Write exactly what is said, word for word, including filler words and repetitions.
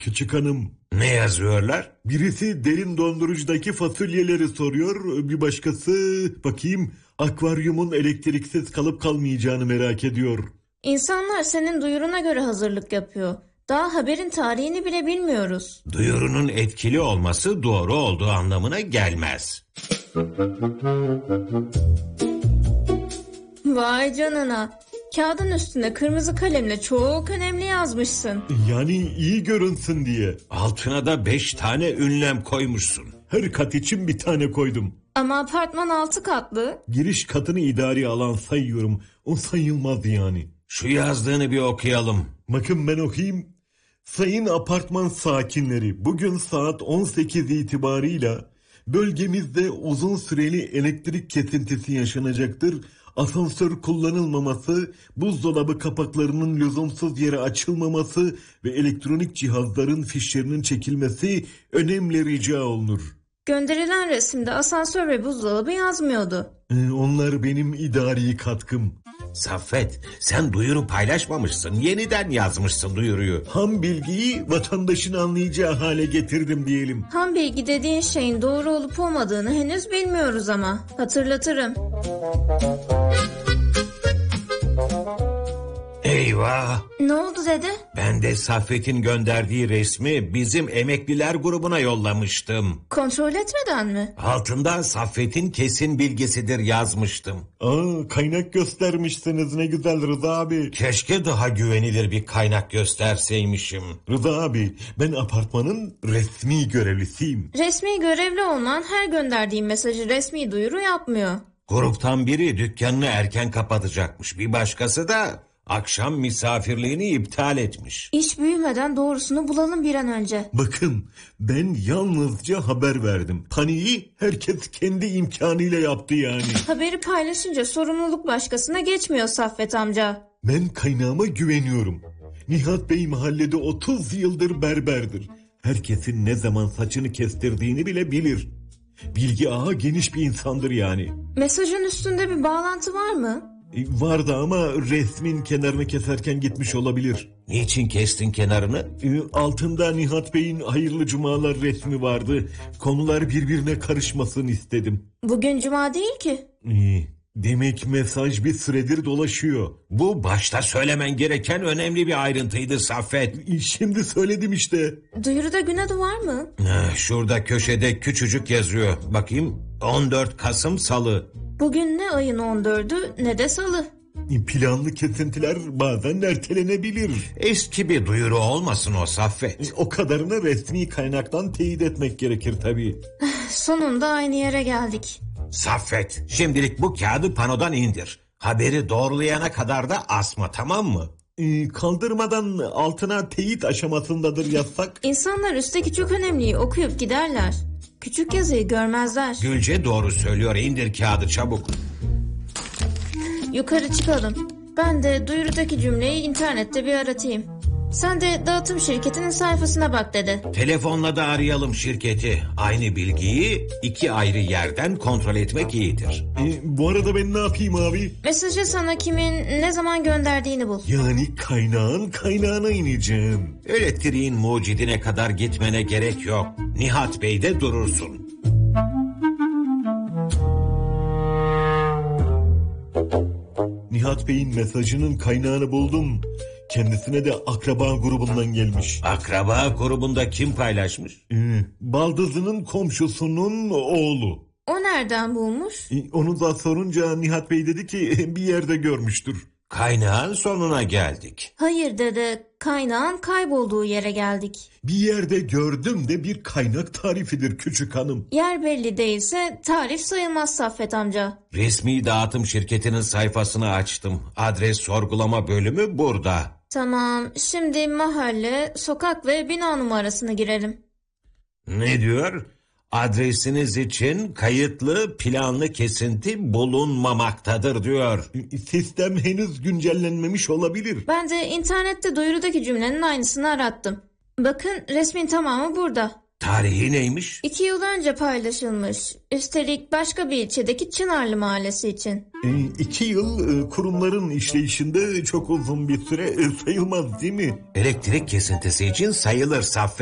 Küçük hanım. Ne yazıyorlar? Birisi derin dondurucudaki fasulyeleri soruyor. Bir başkası bakayım akvaryumun elektriksiz kalıp kalmayacağını merak ediyor. İnsanlar senin duyuruna göre hazırlık yapıyor. Daha haberin tarihini bile bilmiyoruz. Duyurunun etkili olması doğru olduğu anlamına gelmez. Vay canına. Kağıdın üstüne kırmızı kalemle çok önemli yazmışsın. Yani iyi görünsün diye. Altına da beş tane ünlem koymuşsun. Her kat için bir tane koydum. Ama apartman altı katlı. Giriş katını idari alan sayıyorum. O sayılmaz yani. Şu yazdığını bir okuyalım. Bakın ben okuyayım. Sayın apartman sakinleri, bugün saat on sekiz itibarıyla bölgemizde uzun süreli elektrik kesintisi yaşanacaktır. Asansör kullanılmaması, buzdolabı kapaklarının lüzumsuz yere açılmaması ve elektronik cihazların fişlerinin çekilmesi önemli rica olunur. Gönderilen resimde asansör ve buzdolabı yazmıyordu. Ee, onlar benim idari katkım. Saffet, sen duyuru paylaşmamışsın. Yeniden yazmışsın duyuruyu. Ham bilgiyi vatandaşın anlayacağı hale getirdim diyelim. Ham bilgi dediğin şeyin doğru olup olmadığını henüz bilmiyoruz ama. Hatırlatırım. Eyvah! Ne oldu dede? Ben de Saffet'in gönderdiği resmi bizim emekliler grubuna yollamıştım. Kontrol etmeden mi? Altında Saffet'in kesin bilgisidir yazmıştım. Aa, kaynak göstermişsiniz, ne güzel Rıza abi. Keşke daha güvenilir bir kaynak gösterseymişim. Rıza abi, ben apartmanın resmi görevlisiyim. Resmi görevli olman her gönderdiğin mesajı resmi duyuru yapmıyor. Gruptan biri dükkanını erken kapatacakmış. Bir başkası da akşam misafirliğini iptal etmiş. İş büyümeden doğrusunu bulalım bir an önce. Bakın, ben yalnızca haber verdim. Paniği herkes kendi imkanıyla yaptı yani. Haberi paylaşınca sorumluluk başkasına geçmiyor Saffet amca. Ben kaynağıma güveniyorum. Nihat Bey mahallede otuz yıldır berberdir. Herkesin ne zaman saçını kestirdiğini bile bilir. Bilgi ağı geniş bir insandır yani. Mesajın üstünde bir bağlantı var mı? E, vardı ama resmin kenarını keserken gitmiş olabilir. Niçin kestin kenarını? E, altında Nihat Bey'in hayırlı cumalar resmi vardı. Konular birbirine karışmasın istedim. Bugün cuma değil ki. E, demek mesaj bir süredir dolaşıyor. Bu başta söylemen gereken önemli bir ayrıntıydı Saffet. E, şimdi söyledim işte. Duyuruda gün adı var mı? Eh, Şurada köşede küçücük yazıyor. Bakayım, on dört Kasım Salı. Bugün ne ayın on dördü ne de salı. E, planlı kesintiler bazen ertelenebilir. Eski bir duyuru olmasın o Saffet. E, o kadarını resmi kaynaktan teyit etmek gerekir tabii. Sonunda aynı yere geldik. Saffet, şimdilik bu kağıdı panodan indir. Haberi doğrulayana kadar da asma, tamam mı? E, kaldırmadan altına teyit aşamasındadır yazsak. İnsanlar üstteki çok önemliyi okuyup giderler. Küçük yazıyı görmezler. Gülce doğru söylüyor, indir kağıdı çabuk. Yukarı çıkalım. Ben de duyurudaki cümleyi internette bir aratayım. Sen de dağıtım şirketinin sayfasına bak dede. Telefonla da arayalım şirketi. Aynı bilgiyi iki ayrı yerden kontrol etmek iyidir. E, bu arada ben ne yapayım abi? Mesajı sana kimin ne zaman gönderdiğini bul. Yani kaynağın kaynağına ineceğim. Elektriğin mucidine kadar gitmene gerek yok. Nihat Bey'de durursun. Nihat Bey'in mesajının kaynağını buldum. Kendisine de akraba grubundan gelmiş. Akraba grubunda kim paylaşmış? Ee, baldızının komşusunun oğlu. O nereden bulmuş? Ee, onu da sorunca Nihat Bey dedi ki bir yerde görmüştür. Kaynağın sonuna geldik. Hayır dede, kaynağın kaybolduğu yere geldik. Bir yerde gördüm de bir kaynak tarifidir küçük hanım. Yer belli değilse tarif sayılmaz Saffet amca. Resmi dağıtım şirketinin sayfasını açtım. Adres sorgulama bölümü burada. Tamam, şimdi mahalle, sokak ve bina numarasını girelim. Ne diyor? Adresiniz için kayıtlı planlı kesinti bulunmamaktadır diyor. Sistem henüz güncellenmemiş olabilir. Ben de internette duyurudaki cümlenin aynısını arattım. Bakın resmin tamamı burada. tarihi neymiş? İki yıl önce paylaşılmış. Üstelik başka bir ilçedeki Çınarlı Mahallesi için. E, iki yıl e, kurumların işleyişinde çok uzun bir süre e, sayılmaz değil mi? Elektrik kesintisi için sayılır Saffet.